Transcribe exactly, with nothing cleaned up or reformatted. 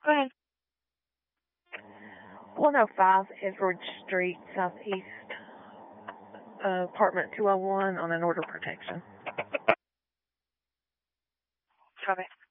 Go ahead. one oh five Edward Street, Southeast, uh, apartment two oh one on an order of protection. Copy.